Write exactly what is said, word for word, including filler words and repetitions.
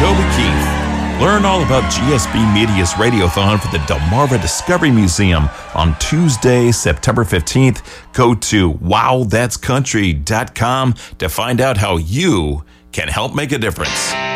Toby Keith. Learn all about G S B Media's Radiothon for the Delmarva Discovery Museum on Tuesday, September fifteenth. Go to wow that's country dot com to find out how you can help make a difference.